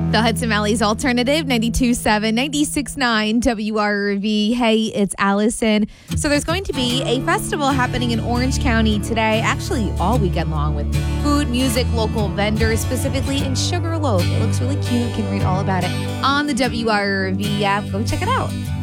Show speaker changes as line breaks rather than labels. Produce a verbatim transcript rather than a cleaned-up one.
The Hudson Valley's Alternative, ninety-two point seven, ninety-six point nine W R V. Hey, it's Allison. So there's going to be a festival happening in Orange County today, actually all weekend long, with food, music, local vendors, specifically in Sugarloaf. It looks really cute. You can read all about it on the W R V app. Go check it out.